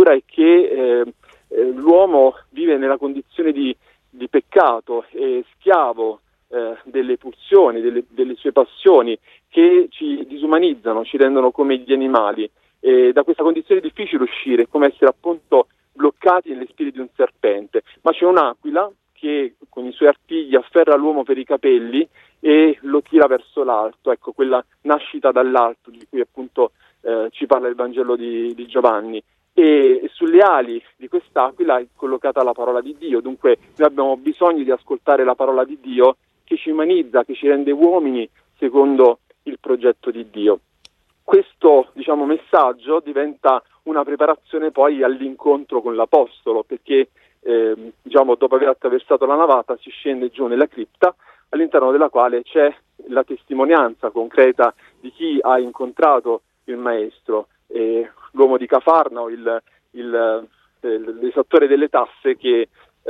scrittura è che l'uomo vive nella condizione di peccato, è schiavo delle pulsioni, delle sue passioni che ci disumanizzano, ci rendono come gli animali. E da questa condizione è difficile uscire, è come essere appunto bloccati nelle spine di un serpente. Ma c'è un'aquila che con i suoi artigli afferra l'uomo per i capelli e lo tira verso l'alto, ecco, quella nascita dall'alto di cui appunto ci parla il Vangelo di Giovanni. E sulle ali di quest'aquila è collocata la parola di Dio. Dunque noi abbiamo bisogno di ascoltare la parola di Dio che ci umanizza, che ci rende uomini secondo il progetto di Dio. Questo, messaggio diventa una preparazione poi all'incontro con l'Apostolo, perché dopo aver attraversato la navata si scende giù nella cripta, all'interno della quale c'è la testimonianza concreta di chi ha incontrato il Maestro, l'uomo di Cafarnao, l'esattore delle tasse che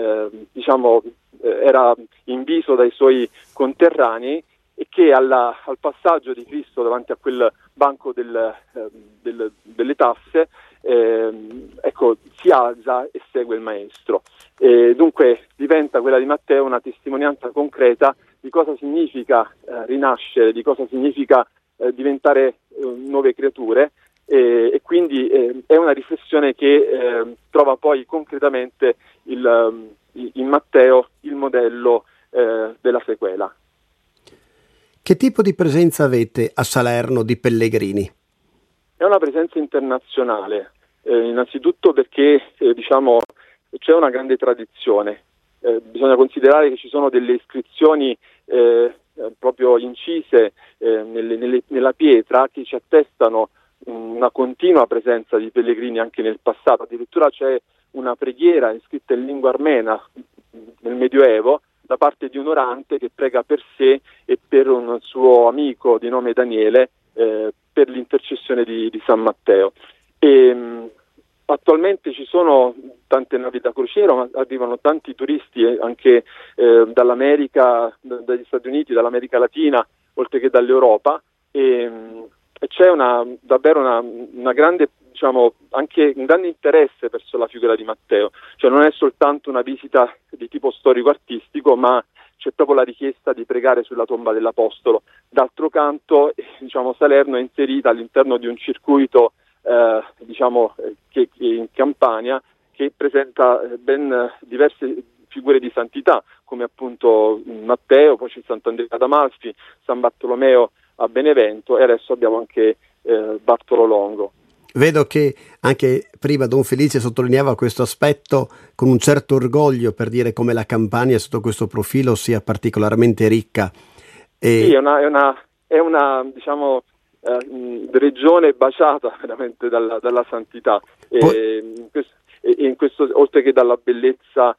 era inviso dai suoi conterranei e che al passaggio di Cristo davanti a quel banco delle tasse si alza e segue il Maestro. Dunque diventa quella di Matteo una testimonianza concreta di cosa significa rinascere, di cosa significa diventare nuove creature, e quindi è una riflessione che trova poi concretamente in Matteo il modello della sequela. Che tipo di presenza avete a Salerno di pellegrini? È una presenza internazionale, innanzitutto perché c'è una grande tradizione. Bisogna considerare che ci sono delle iscrizioni proprio incise nella pietra che ci attestano una continua presenza di pellegrini anche nel passato. Addirittura c'è una preghiera scritta in lingua armena nel Medioevo da parte di un orante che prega per sé e per un suo amico di nome Daniele per l'intercessione di San Matteo. Attualmente ci sono tante navi da crociera, ma arrivano tanti turisti anche dall'America, dagli Stati Uniti, dall'America Latina, oltre che dall'Europa, e c'è davvero una grande, anche un grande interesse verso la figura di Matteo. Cioè non è soltanto una visita di tipo storico-artistico, ma c'è proprio la richiesta di pregare sulla tomba dell'Apostolo. D'altro canto, Salerno è inserita all'interno di un circuito che in Campania, che presenta ben diverse figure di santità, come appunto Matteo, poi c'è Sant'Andrea ad Amalfi, San Bartolomeo a Benevento e adesso abbiamo anche Bartolo Longo. Vedo che anche prima Don Felice sottolineava questo aspetto con un certo orgoglio, per dire come la Campania sotto questo profilo sia particolarmente ricca. Sì, è una regione baciata veramente dalla santità, in questo, oltre che dalla bellezza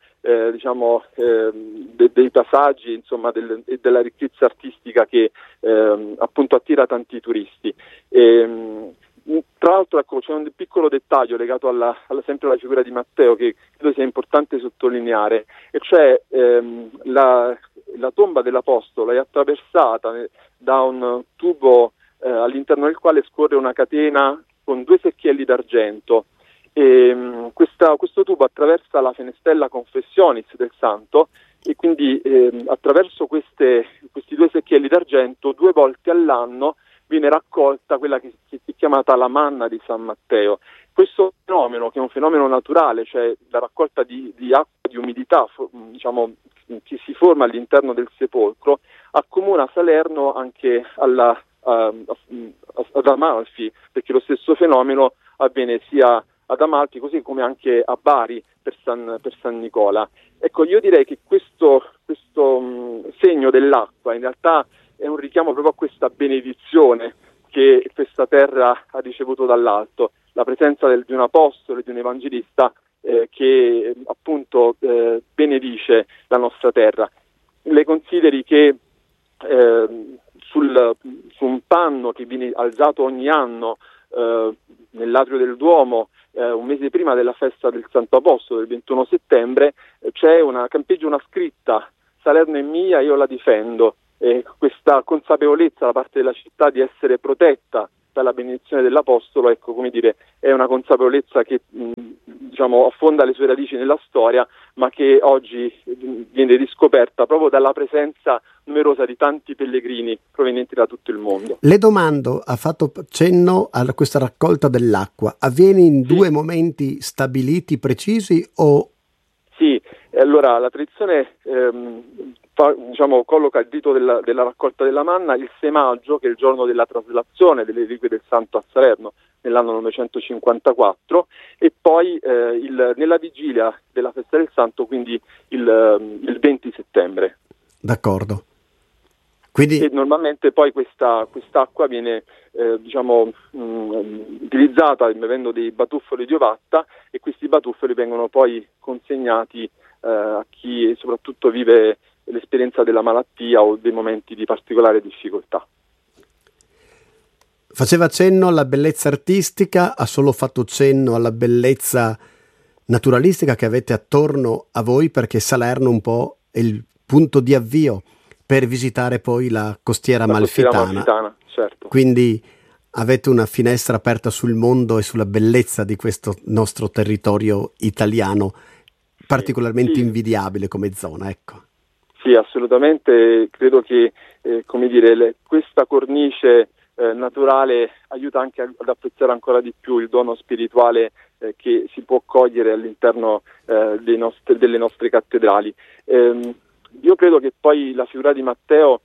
dei passaggi, insomma, e della ricchezza artistica che appunto attira tanti turisti. Tra l'altro, ecco, c'è un piccolo dettaglio legato sempre alla figura di Matteo che credo sia importante sottolineare, e cioè la tomba dell'Apostolo è attraversata da un tubo all'interno del quale scorre una catena con 2 secchielli d'argento. Questo tubo attraversa la fenestella Confessionis del Santo, e quindi attraverso questi 2 secchielli d'argento 2 volte all'anno viene raccolta quella che è chiamata la manna di San Matteo. Questo fenomeno, che è un fenomeno naturale, cioè la raccolta di acqua, di umidità, che si forma all'interno del sepolcro, accomuna Salerno anche ad Amalfi, perché lo stesso fenomeno avviene sia ad Amalfi così come anche a Bari per San Nicola. Ecco, io direi che questo segno dell'acqua in realtà è un richiamo proprio a questa benedizione che questa terra ha ricevuto dall'alto, la presenza di un apostolo e di un evangelista che appunto benedice la nostra terra. Le consideri che su un panno che viene alzato ogni anno nell'atrio del Duomo un mese prima della festa del Santo Apostolo, del 21 settembre, campeggia una scritta: Salerno è mia, io la difendo. Questa consapevolezza da parte della città di essere protetta dalla benedizione dell'Apostolo, ecco, come dire, è una consapevolezza che affonda le sue radici nella storia, ma che oggi viene riscoperta proprio dalla presenza numerosa di tanti pellegrini provenienti da tutto il mondo. Le domando, ha fatto cenno a questa raccolta dell'acqua, avviene in due momenti stabiliti, precisi o... Sì, allora la tradizione colloca il rito della raccolta della manna il 6 maggio, che è il giorno della traslazione delle reliquie del Santo a Salerno nell'anno 954, e poi nella vigilia della festa del Santo, quindi il 20 settembre. D'accordo. Quindi... E normalmente poi quest'acqua viene utilizzata bevendo dei batuffoli di ovatta, e questi batuffoli vengono poi consegnati a chi soprattutto vive l'esperienza della malattia o dei momenti di particolare difficoltà. Faceva cenno alla bellezza artistica, ha solo fatto cenno alla bellezza naturalistica che avete attorno a voi, perché Salerno un po' è il punto di avvio per visitare poi la costiera amalfitana. Certo. Quindi avete una finestra aperta sul mondo e sulla bellezza di questo nostro territorio italiano, particolarmente invidiabile come zona, ecco. Sì, assolutamente. Credo che questa cornice naturale aiuta anche ad apprezzare ancora di più il dono spirituale che si può cogliere all'interno delle nostre cattedrali. Io credo che poi la figura di Matteo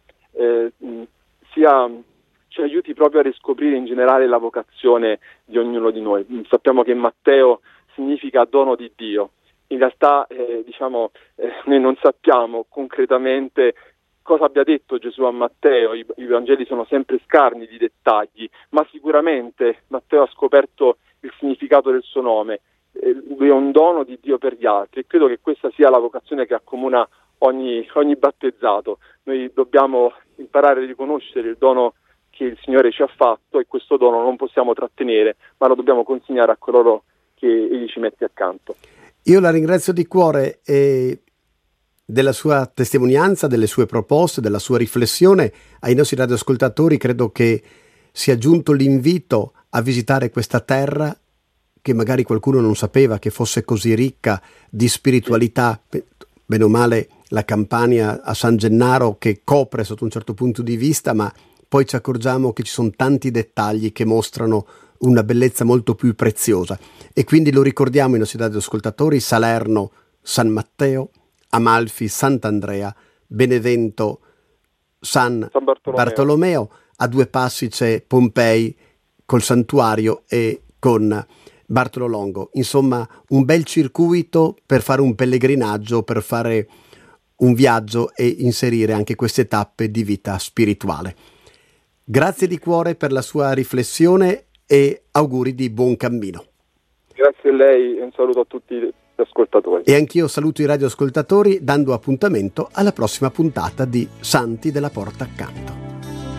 ci aiuti proprio a riscoprire in generale la vocazione di ognuno di noi. Sappiamo che Matteo significa dono di Dio. In realtà noi non sappiamo concretamente cosa abbia detto Gesù a Matteo. I Vangeli sono sempre scarni di dettagli, ma sicuramente Matteo ha scoperto il significato del suo nome. Lui è un dono di Dio per gli altri, e credo che questa sia la vocazione che accomuna ogni battezzato. Noi dobbiamo imparare a riconoscere il dono che il Signore ci ha fatto, e questo dono non possiamo trattenere, ma lo dobbiamo consegnare a coloro che Egli ci mette accanto. Io la ringrazio di cuore della sua testimonianza, delle sue proposte, della sua riflessione. Ai nostri radioascoltatori credo che sia giunto l'invito a visitare questa terra che magari qualcuno non sapeva che fosse così ricca di spiritualità. Bene o male la Campania a San Gennaro che copre sotto un certo punto di vista, ma poi ci accorgiamo che ci sono tanti dettagli che mostrano una bellezza molto più preziosa, e quindi lo ricordiamo ai nostri radioascoltatori: Salerno, San Matteo, Amalfi, Sant'Andrea, Benevento, San Bartolomeo, a due passi c'è Pompei col santuario e con Bartolo Longo. Insomma, un bel circuito per fare un pellegrinaggio, per fare un viaggio e inserire anche queste tappe di vita spirituale. Grazie di cuore per la sua riflessione e auguri di buon cammino. Grazie a lei e un saluto a tutti gli ascoltatori. E anch'io saluto i radioascoltatori dando appuntamento alla prossima puntata di Santi della Porta Accanto.